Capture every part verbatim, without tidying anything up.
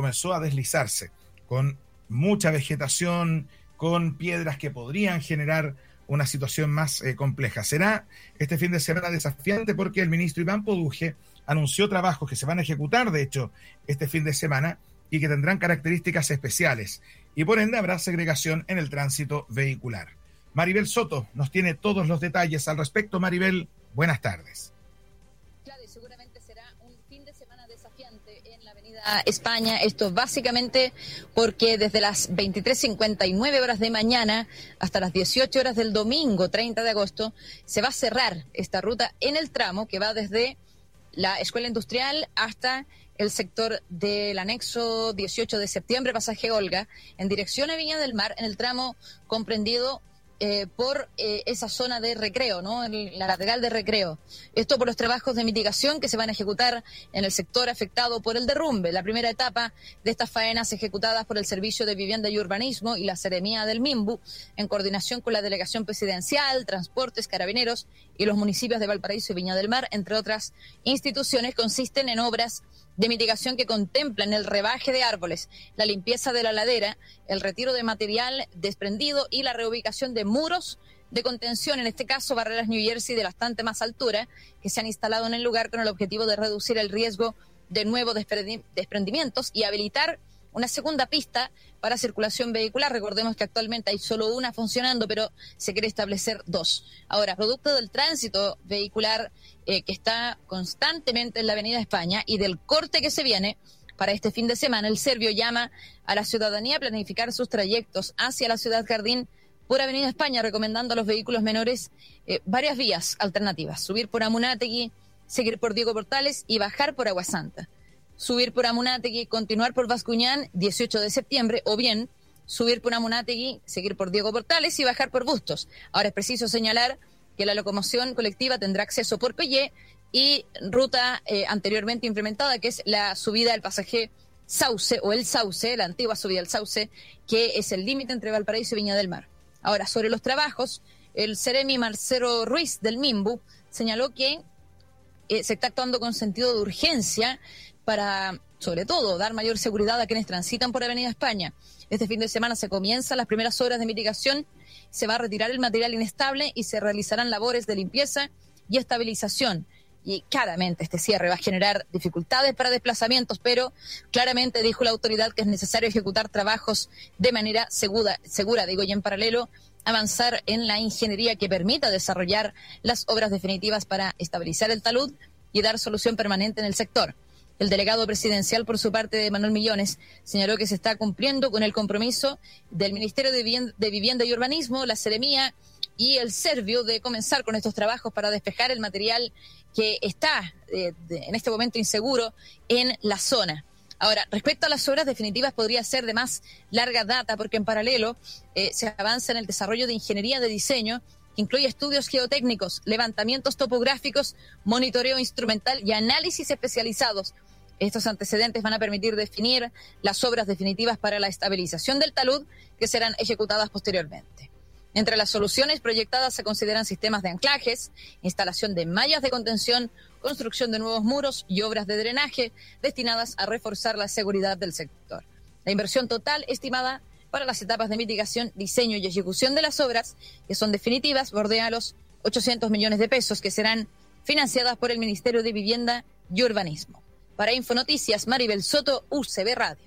comenzó a deslizarse con mucha vegetación, con piedras que podrían generar una situación más eh, compleja. Será este fin de semana desafiante porque el ministro Iván Poduje anunció trabajos que se van a ejecutar, de hecho, este fin de semana y que tendrán características especiales. Y por ende habrá segregación en el tránsito vehicular. Maribel Soto nos tiene todos los detalles al respecto. Maribel, buenas tardes. Claro, y seguramente será un fin de semana desafiante en la avenida España. Esto básicamente porque desde las veintitrés cincuenta y nueve horas de mañana hasta las dieciocho horas del domingo treinta de agosto se va a cerrar esta ruta en el tramo que va desde la Escuela Industrial hasta el sector del anexo dieciocho de septiembre, pasaje Olga, en dirección a Viña del Mar, en el tramo comprendido eh, por eh, esa zona de recreo, ¿no? El, la lateral de recreo. Esto por los trabajos de mitigación que se van a ejecutar en el sector afectado por el derrumbe. La primera etapa de estas faenas ejecutadas por el Servicio de Vivienda y Urbanismo y la Seremía del Minbu, en coordinación con la Delegación Presidencial, Transportes, Carabineros y los municipios de Valparaíso y Viña del Mar, entre otras instituciones, consisten en obras de mitigación que contemplan el rebaje de árboles, la limpieza de la ladera, el retiro de material desprendido y la reubicación de muros de contención, en este caso barreras New Jersey de bastante más altura, que se han instalado en el lugar con el objetivo de reducir el riesgo de nuevos desprendimientos y habilitar una segunda pista para circulación vehicular. Recordemos que actualmente hay solo una funcionando, pero se quiere establecer dos. Ahora, producto del tránsito vehicular eh, que está constantemente en la Avenida España y del corte que se viene para este fin de semana, el Servio llama a la ciudadanía a planificar sus trayectos hacia la Ciudad Jardín por Avenida España, recomendando a los vehículos menores eh, varias vías alternativas: subir por Amunátegui, seguir por Diego Portales y bajar por Agua Santa. Subir por Amunátegui, continuar por Bascuñán, dieciocho de septiembre, o bien subir por Amunátegui, seguir por Diego Portales y bajar por Bustos. Ahora es preciso señalar que la locomoción colectiva tendrá acceso por Pellé y ruta eh, anteriormente implementada, que es la subida del pasaje Sauce, o el Sauce, la antigua subida del Sauce, que es el límite entre Valparaíso y Viña del Mar. Ahora, sobre los trabajos, el Seremi Marcelo Ruiz del Minbu señaló que eh, se está actuando con sentido de urgencia para, sobre todo, dar mayor seguridad a quienes transitan por Avenida España. Este fin de semana se comienzan las primeras obras de mitigación, se va a retirar el material inestable y se realizarán labores de limpieza y estabilización. Y claramente este cierre va a generar dificultades para desplazamientos, pero claramente dijo la autoridad que es necesario ejecutar trabajos de manera segura, segura, digo, y en paralelo avanzar en la ingeniería que permita desarrollar las obras definitivas para estabilizar el talud y dar solución permanente en el sector. El delegado presidencial, por su parte, de Manuel Millones, señaló que se está cumpliendo con el compromiso del Ministerio de Vivienda, de Vivienda y Urbanismo, la Seremía y el Servio de comenzar con estos trabajos para despejar el material que está eh, de, en este momento inseguro en la zona. Ahora, respecto a las obras definitivas, podría ser de más larga data, porque en paralelo eh, se avanza en el desarrollo de ingeniería de diseño, que incluye estudios geotécnicos, levantamientos topográficos, monitoreo instrumental y análisis especializados. Estos antecedentes van a permitir definir las obras definitivas para la estabilización del talud, que serán ejecutadas posteriormente. Entre las soluciones proyectadas se consideran sistemas de anclajes, instalación de mallas de contención, construcción de nuevos muros y obras de drenaje destinadas a reforzar la seguridad del sector. La inversión total estimada para las etapas de mitigación, diseño y ejecución de las obras, que son definitivas, bordea los ochocientos millones de pesos, que serán financiadas por el Ministerio de Vivienda y Urbanismo. Para Infonoticias, Maribel Soto, U C B Radio.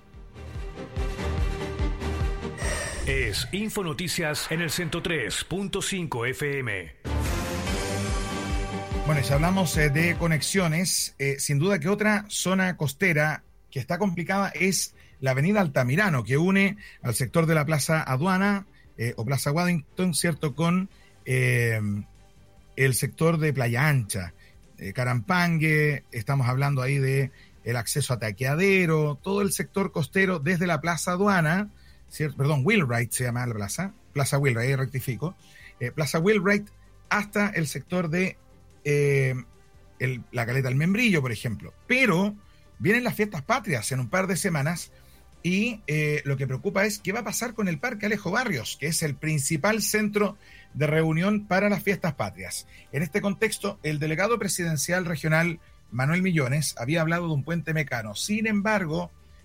Es Infonoticias en el ciento tres punto cinco F M. Bueno, y si hablamos eh, de conexiones, eh, sin duda que otra zona costera que está complicada es la avenida Altamirano, que une al sector de la Plaza Aduana eh, o Plaza Waddington, ¿cierto?, con eh, el sector de Playa Ancha, eh, Carampangue. Estamos hablando ahí de el acceso a Taqueadero, todo el sector costero desde la Plaza Aduana, ¿cierto? Perdón, Wheelwright se llama la plaza, Plaza Wheelwright, ahí rectifico, eh, Plaza Wheelwright hasta el sector de eh, el, la Caleta del Membrillo, por ejemplo. Pero vienen las fiestas patrias en un par de semanas y eh, lo que preocupa es qué va a pasar con el Parque Alejo Barrios, que es el principal centro de reunión para las fiestas patrias. En este contexto, el delegado presidencial regional Manuel Millones había hablado de un puente Mecano. Sin embargo,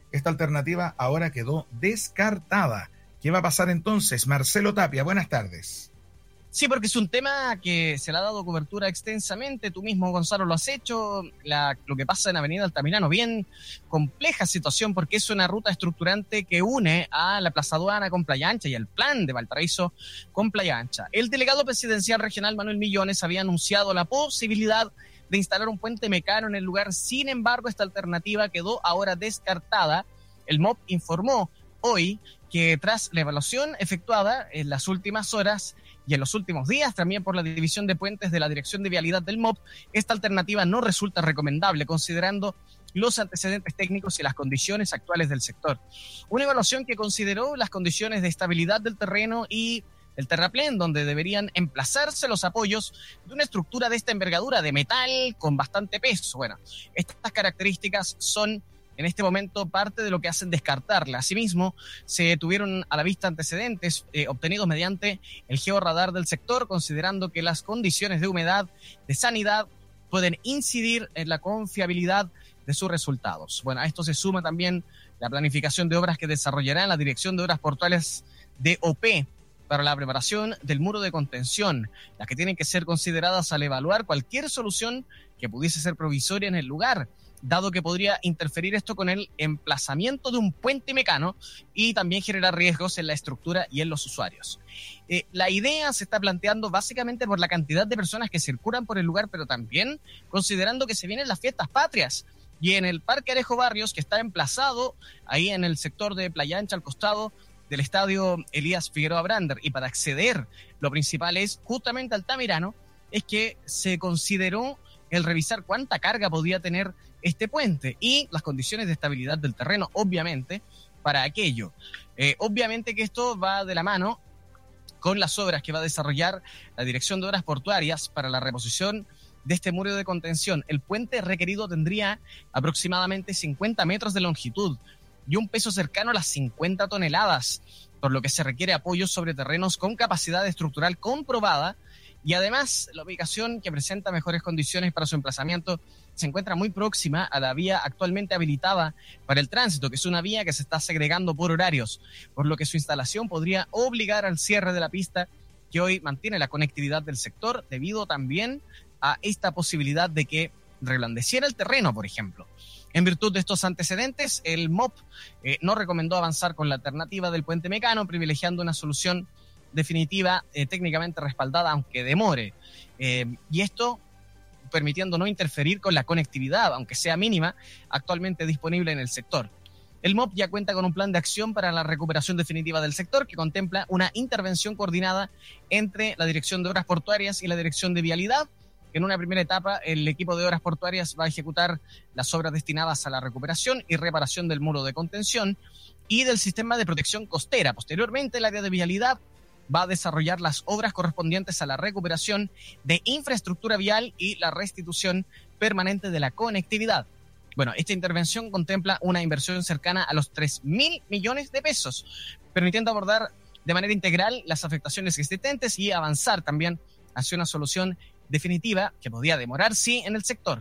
esta alternativa ahora quedó descartada. ¿Qué va a pasar entonces? Marcelo Tapia, buenas tardes. Sí, porque es un tema que se le ha dado cobertura extensamente. Tú mismo, Gonzalo, lo has hecho. La, lo que pasa en Avenida Altamirano, bien compleja situación, porque es una ruta estructurante que une a la Plaza Aduana con Playa Ancha y el plan de Valparaíso con Playa Ancha. El delegado presidencial regional, Manuel Millones, había anunciado la posibilidad de instalar un puente mecano en el lugar. Sin embargo, esta alternativa quedó ahora descartada. El M O P informó hoy que tras la evaluación efectuada en las últimas horas y en los últimos días también por la División de Puentes de la Dirección de Vialidad del M O P, esta alternativa no resulta recomendable considerando los antecedentes técnicos y las condiciones actuales del sector. Una evaluación que consideró las condiciones de estabilidad del terreno y el terraplén, donde deberían emplazarse los apoyos de una estructura de esta envergadura de metal con bastante peso. Bueno, estas características son en este momento parte de lo que hacen descartarla. Asimismo, se tuvieron a la vista antecedentes eh, obtenidos mediante el georradar del sector, considerando que las condiciones de humedad, de sanidad, pueden incidir en la confiabilidad de sus resultados. Bueno, a esto se suma también la planificación de obras que desarrollará la Dirección de Obras Portuarias de O P para la preparación del muro de contención, las que tienen que ser consideradas al evaluar cualquier solución que pudiese ser provisoria en el lugar, dado que podría interferir esto con el emplazamiento de un puente mecano y también generar riesgos en la estructura y en los usuarios. Eh, la idea se está planteando básicamente por la cantidad de personas que circulan por el lugar, pero también considerando que se vienen las fiestas patrias. Y en el Parque Alejo Barrios, que está emplazado ahí en el sector de Playa Ancha, al costado del estadio Elías Figueroa Brander, y para acceder, lo principal es justamente Altamirano, es que se consideró el revisar cuánta carga podía tener este puente y las condiciones de estabilidad del terreno, obviamente, para aquello. Eh, obviamente que esto va de la mano con las obras que va a desarrollar la Dirección de Obras Portuarias para la reposición de este muro de contención. El puente requerido tendría aproximadamente cincuenta metros de longitud y un peso cercano a las cincuenta toneladas, por lo que se requiere apoyo sobre terrenos con capacidad estructural comprobada. Y además, la ubicación, que presenta mejores condiciones para su emplazamiento, se encuentra muy próxima a la vía actualmente habilitada para el tránsito, que es una vía que se está segregando por horarios, por lo que su instalación podría obligar al cierre de la pista que hoy mantiene la conectividad del sector, debido también a esta posibilidad de que reblandeciera el terreno, por ejemplo. En virtud de estos antecedentes, el M O P eh, no recomendó avanzar con la alternativa del puente mecano, privilegiando una solución definitiva, eh, técnicamente respaldada, aunque demore. Eh, y esto permitiendo no interferir con la conectividad, aunque sea mínima, actualmente disponible en el sector. El M O P ya cuenta con un plan de acción para la recuperación definitiva del sector que contempla una intervención coordinada entre la Dirección de Obras Portuarias y la Dirección de Vialidad. En una primera etapa, el equipo de Obras Portuarias va a ejecutar las obras destinadas a la recuperación y reparación del muro de contención y del sistema de protección costera. Posteriormente, el área de Vialidad va a desarrollar las obras correspondientes a la recuperación de infraestructura vial y la restitución permanente de la conectividad. Bueno, esta intervención contempla una inversión cercana a los tres mil millones de pesos, permitiendo abordar de manera integral las afectaciones existentes y avanzar también hacia una solución definitiva que podía demorar, sí, en el sector.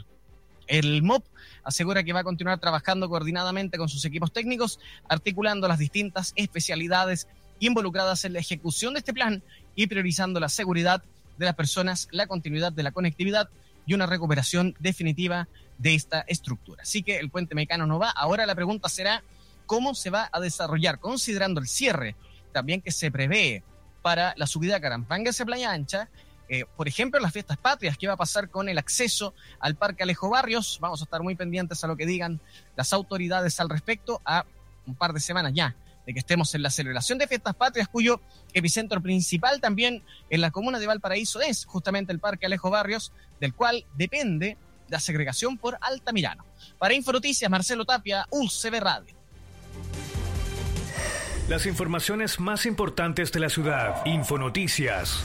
El M O P asegura que va a continuar trabajando coordinadamente con sus equipos técnicos, articulando las distintas especialidades involucradas en la ejecución de este plan y priorizando la seguridad de las personas, la continuidad de la conectividad y una recuperación definitiva de esta estructura. Así que el puente mecano no va. Ahora la pregunta será cómo se va a desarrollar, considerando el cierre también que se prevé para la subida a Carampangas hacia Playa Ancha. Eh, por ejemplo, las fiestas patrias, ¿qué va a pasar con el acceso al Parque Alejo Barrios? Vamos a estar muy pendientes a lo que digan las autoridades al respecto a un par de semanas ya de que estemos en la celebración de fiestas patrias, cuyo epicentro principal también en la comuna de Valparaíso es justamente el Parque Alejo Barrios, del cual depende la segregación por Altamirano. Para Infonoticias, Marcelo Tapia, U C B Radio. Las informaciones más importantes de la ciudad. Infonoticias.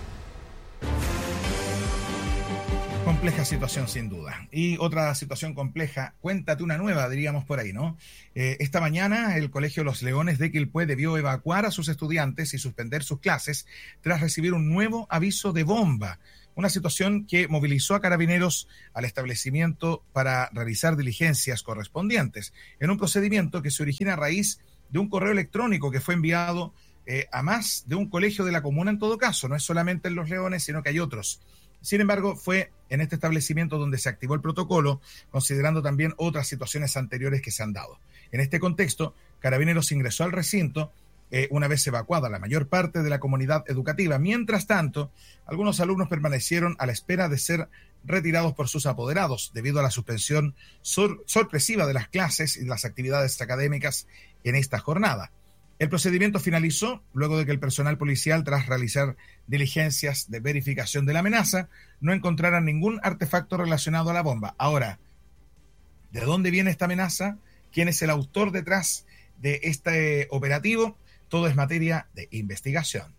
Compleja situación, sin duda. Y otra situación compleja, cuéntate una nueva, diríamos por ahí, ¿no? Eh, esta mañana el Colegio Los Leones de Quilpué debió evacuar a sus estudiantes y suspender sus clases tras recibir un nuevo aviso de bomba. una situación que movilizó a Carabineros al establecimiento para realizar diligencias correspondientes, en un procedimiento que se origina a raíz de un correo electrónico que fue enviado eh, a más de un colegio de la comuna en todo caso, no es solamente en Los Leones, sino que hay otros. Sin embargo, fue en este establecimiento donde se activó el protocolo, considerando también otras situaciones anteriores que se han dado. En este contexto, Carabineros ingresó al recinto Eh, una vez evacuada la mayor parte de la comunidad educativa. Mientras tanto, algunos alumnos permanecieron a la espera de ser retirados por sus apoderados debido a la suspensión sor- sorpresiva de las clases y de las actividades académicas en esta jornada. El procedimiento finalizó luego de que el personal policial, tras realizar diligencias de verificación de la amenaza, no encontrara ningún artefacto relacionado a la bomba. Ahora, ¿de dónde viene esta amenaza? ¿Quién es el autor detrás de este operativo? Todo es materia de investigación.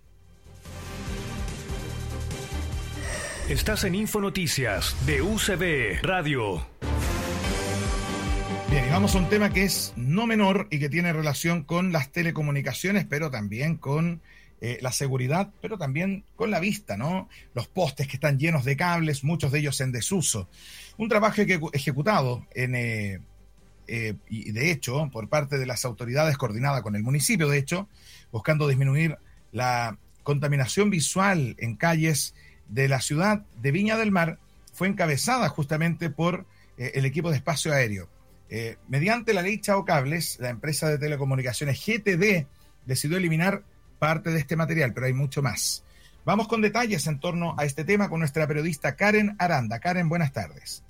Estás en Infonoticias de U C B Radio. Bien, y vamos a un tema que es no menor y que tiene relación con las telecomunicaciones, pero también con eh, la seguridad, pero también con la vista, ¿no? Los postes que están llenos de cables, muchos de ellos en desuso. Un trabajo que, ejecutado en... Eh, Eh, y de hecho, por parte de las autoridades, coordinada con el municipio, de hecho, buscando disminuir la contaminación visual en calles de la ciudad de Viña del Mar, fue encabezada justamente por eh, el equipo de espacio aéreo. Eh, mediante la ley Chao Cables, la empresa de telecomunicaciones G T D decidió eliminar parte de este material, pero hay mucho más. Vamos con detalles en torno a este tema con nuestra periodista Karen Aranda. Karen, buenas tardes.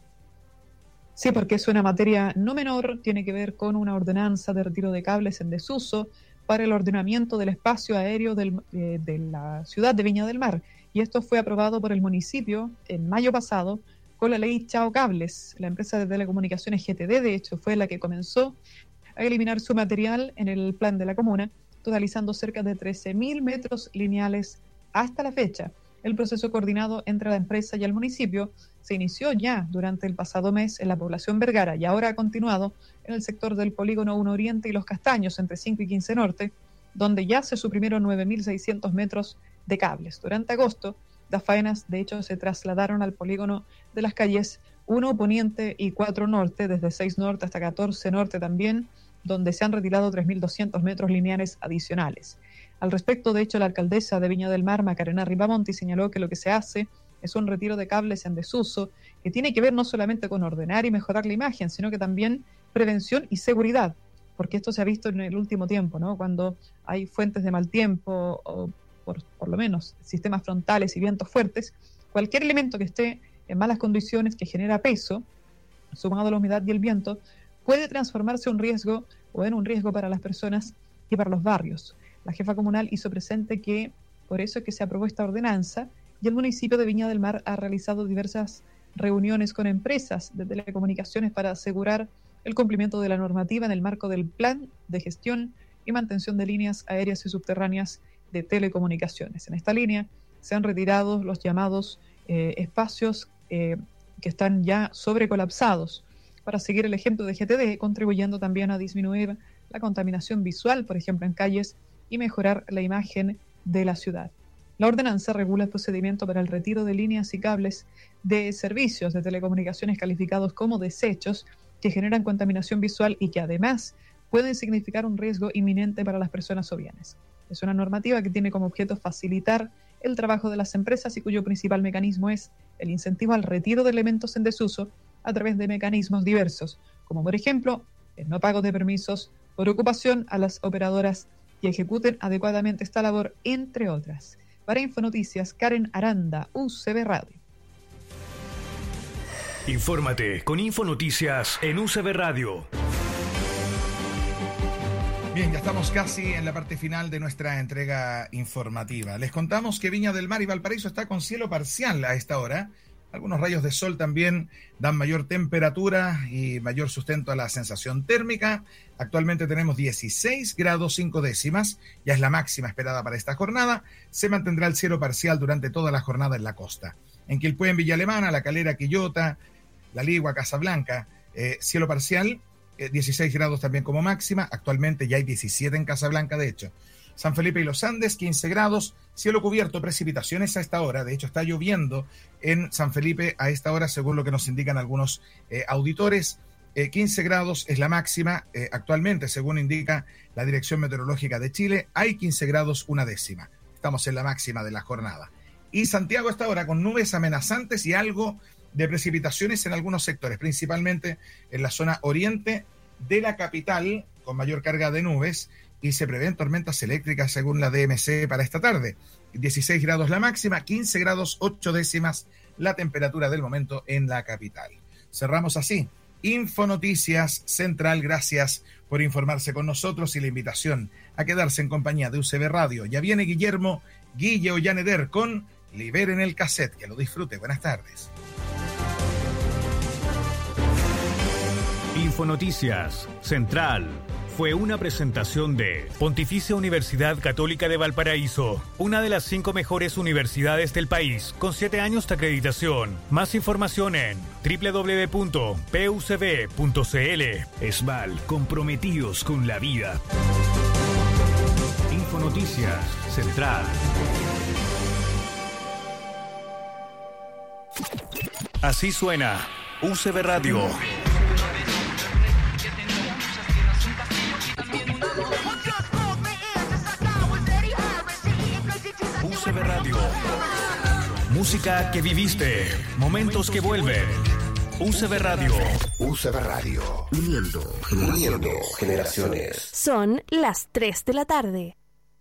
Sí, porque es una materia no menor, tiene que ver con una ordenanza de retiro de cables en desuso para el ordenamiento del espacio aéreo del, eh, de la ciudad de Viña del Mar. Y esto fue aprobado por el municipio en mayo pasado con la ley Chao Cables. La empresa de telecomunicaciones G T D, de hecho, fue la que comenzó a eliminar su material en el plan de la comuna, totalizando cerca de trece mil metros lineales hasta la fecha. El proceso coordinado entre la empresa y el municipio se inició ya durante el pasado mes en la población Vergara y ahora ha continuado en el sector del Polígono uno Oriente y Los Castaños, entre cinco y quince Norte, donde ya se suprimieron nueve mil seiscientos metros de cables. Durante agosto, las faenas, de hecho, se trasladaron al polígono de las calles uno Poniente y cuatro Norte, desde seis Norte hasta catorce Norte también, donde se han retirado tres mil doscientos metros lineales adicionales. Al respecto, de hecho, la alcaldesa de Viña del Mar, Macarena Ripamonti, señaló que lo que se hace es un retiro de cables en desuso que tiene que ver no solamente con ordenar y mejorar la imagen, sino que también prevención y seguridad, porque esto se ha visto en el último tiempo, ¿no? Cuando hay fuentes de mal tiempo o por, por lo menos sistemas frontales y vientos fuertes, cualquier elemento que esté en malas condiciones, que genera peso, sumado a la humedad y el viento, puede transformarse en un riesgo o en un riesgo para las personas y para los barrios. La jefa comunal hizo presente que por eso es que se aprobó esta ordenanza y el municipio de Viña del Mar ha realizado diversas reuniones con empresas de telecomunicaciones para asegurar el cumplimiento de la normativa en el marco del Plan de Gestión y Mantención de Líneas Aéreas y Subterráneas de Telecomunicaciones. En esta línea se han retirado los llamados eh, espacios eh, que están ya sobrecolapsados para seguir el ejemplo de G T D, contribuyendo también a disminuir la contaminación visual, por ejemplo, en calles, y mejorar la imagen de la ciudad. La ordenanza regula el procedimiento para el retiro de líneas y cables de servicios de telecomunicaciones calificados como desechos que generan contaminación visual y que además pueden significar un riesgo inminente para las personas o bienes. Es una normativa que tiene como objeto facilitar el trabajo de las empresas y cuyo principal mecanismo es el incentivo al retiro de elementos en desuso a través de mecanismos diversos, como por ejemplo el no pago de permisos por ocupación a las operadoras y ejecuten adecuadamente esta labor, entre otras. Para Infonoticias, Karen Aranda, U C B Radio. Infórmate con Infonoticias en U C B Radio. Bien, ya estamos casi en la parte final de nuestra entrega informativa. Les contamos que Viña del Mar y Valparaíso está con cielo parcial a esta hora. Algunos rayos de sol también dan mayor temperatura y mayor sustento a la sensación térmica. Actualmente tenemos dieciséis grados cinco décimas, ya es la máxima esperada para esta jornada. Se mantendrá el cielo parcial durante toda la jornada en la costa. En Quilpué, en Villa Alemana, La Calera, Quillota, La Ligua, Casablanca, eh, cielo parcial, eh, dieciséis grados también como máxima. Actualmente ya hay diecisiete en Casablanca, de hecho. San Felipe y Los Andes, quince grados, cielo cubierto, precipitaciones a esta hora. De hecho, está lloviendo en San Felipe a esta hora, según lo que nos indican algunos eh, auditores. Eh, quince grados es la máxima eh, actualmente, según indica la Dirección Meteorológica de Chile. Hay quince grados, una décima. Estamos en la máxima de la jornada. Y Santiago a esta hora con nubes amenazantes y algo de precipitaciones en algunos sectores, principalmente en la zona oriente de la capital, con mayor carga de nubes, y se prevén tormentas eléctricas según la D M C para esta tarde. dieciséis grados la máxima, quince grados, ocho décimas la temperatura del momento en la capital. Cerramos así Infonoticias Central. Gracias por informarse con nosotros y la invitación a quedarse en compañía de U C B Radio. Ya viene Guillermo Guille Ollaneder con Liberen el Cassette. Que lo disfrute. Buenas tardes. Infonoticias Central fue una presentación de Pontificia Universidad Católica de Valparaíso, una de las cinco mejores universidades del país, con siete años de acreditación. Más información en doble u doble u doble u punto p u c b punto c l. ESVAL, comprometidos con la vida. Infonoticias Central. Así suena U C B Radio. U C B Radio. Música que viviste, momentos que vuelven. U C B Radio. U C B Radio. Uniendo, uniendo generaciones. Son las tres de la tarde.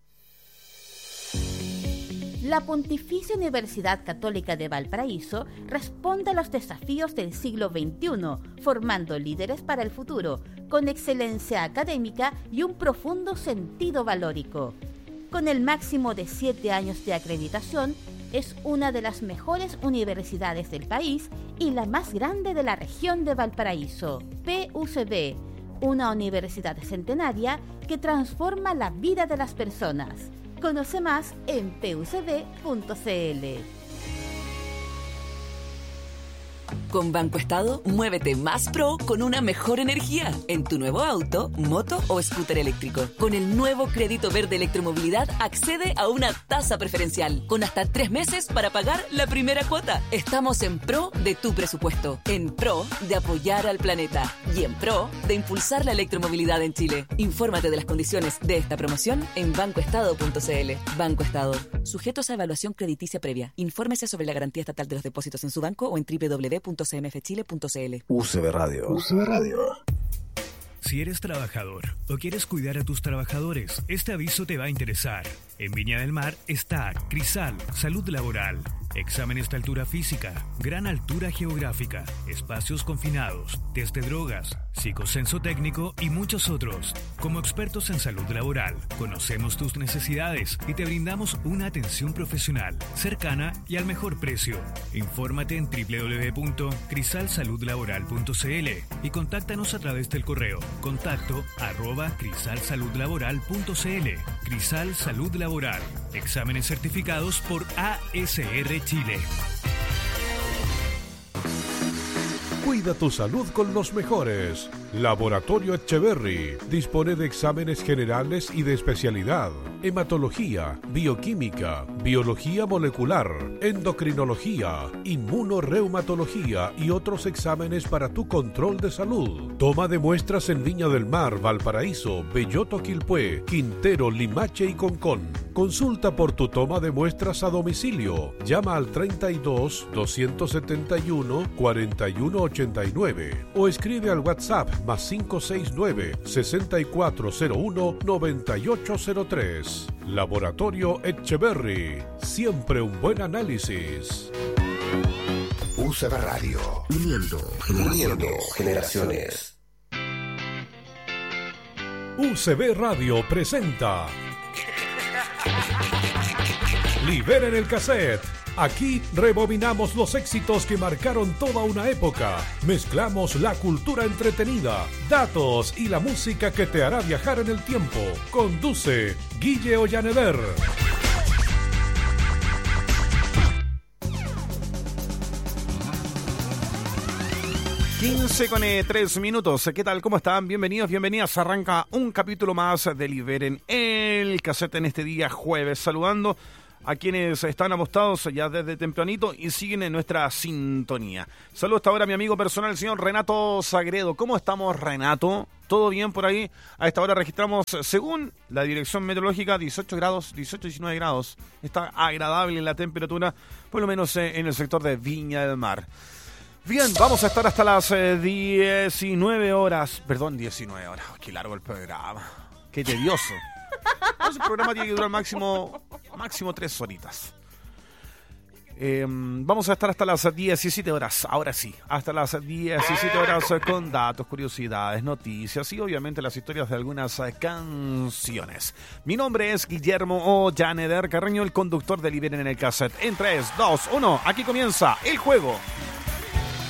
La Pontificia Universidad Católica de Valparaíso responde a los desafíos del siglo veintiuno, formando líderes para el futuro, con excelencia académica y un profundo sentido valórico. Con el máximo de siete años de acreditación, es una de las mejores universidades del país y la más grande de la región de Valparaíso. P U C B, una universidad centenaria que transforma la vida de las personas. Conoce más en p u c b punto c l. Con Banco Estado, muévete más pro con una mejor energía en tu nuevo auto, moto o scooter eléctrico. Con el nuevo crédito verde electromovilidad, accede a una tasa preferencial con hasta tres meses para pagar la primera cuota. Estamos en pro de tu presupuesto, en pro de apoyar al planeta y en pro de impulsar la electromovilidad en Chile. Infórmate de las condiciones de esta promoción en banco estado punto c l. Banco Estado. Sujetos a evaluación crediticia previa. Infórmese sobre la garantía estatal de los depósitos en su banco o en doble u doble u doble u punto c m f chile punto c l. U C B Radio. U C B Radio. Si eres trabajador o quieres cuidar a tus trabajadores, este aviso te va a interesar. En Viña del Mar está Crisal, Salud Laboral. Exámenes de altura física, gran altura geográfica, espacios confinados, test de drogas, psicocenso técnico y muchos otros. Como expertos en salud laboral, conocemos tus necesidades y te brindamos una atención profesional, cercana y al mejor precio. Infórmate en doble u doble u doble u punto crisal salud laboral punto c l y contáctanos a través del correo contacto arroba crisal salud laboral punto c l. Crisal Salud Laboral. Exámenes certificados por A S R Chile. Cuida tu salud con los mejores. Laboratorio Etcheverry dispone de exámenes generales y de especialidad: hematología, bioquímica, biología molecular, endocrinología, inmunorreumatología y otros exámenes para tu control de salud. Toma de muestras en Viña del Mar, Valparaíso, Belloto, Quilpué, Quintero, Limache y Concón. Consulta por tu toma de muestras a domicilio. Llama al treinta y dos, doscientos setenta y uno, cuarenta y uno ochenta y nueve o escribe al WhatsApp más cinco seis nueve, sesenta y cuatro cero uno, noventa y ocho cero tres. Laboratorio Etcheverry. Siempre un buen análisis. U C B Radio. Uniendo, uniendo generaciones. U C B Radio presenta Liberen el Cassette. Aquí rebobinamos los éxitos que marcaron toda una época. Mezclamos la cultura entretenida, datos y la música que te hará viajar en el tiempo. Conduce Guille Ollaneder. quince con tres minutos. ¿Qué tal? ¿Cómo están? Bienvenidos, bienvenidas. Arranca un capítulo más de Liberen el Cassette en este día jueves. Saludando a quienes están apostados ya desde tempranito y siguen en nuestra sintonía. Saludos hasta ahora a mi amigo personal, el señor Renato Sagredo. ¿Cómo estamos, Renato? ¿Todo bien por ahí? A esta hora registramos, según la dirección meteorológica, dieciocho grados, dieciocho, diecinueve grados. Está agradable la temperatura, por lo menos en el sector de Viña del Mar. Bien, vamos a estar hasta las eh, diecinueve horas. Perdón, diecinueve horas. Oh, qué largo el programa. Qué tedioso. El programa tiene que durar máximo, máximo tres horitas. Eh, vamos a estar hasta las diecisiete horas. Ahora sí, hasta las diecisiete horas con datos, curiosidades, noticias y obviamente las historias de algunas canciones. Mi nombre es Guillermo Ollaneder Carreño, el conductor de Liberen en el Cassette. En tres, dos, uno, aquí comienza el juego